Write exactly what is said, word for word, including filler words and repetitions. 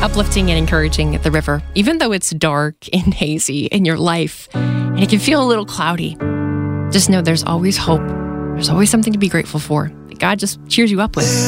uplifting and encouraging at the river, even though it's dark and hazy in your life and it can feel a little cloudy. Just know there's always hope. There's always something to be grateful for that God just cheers you up with.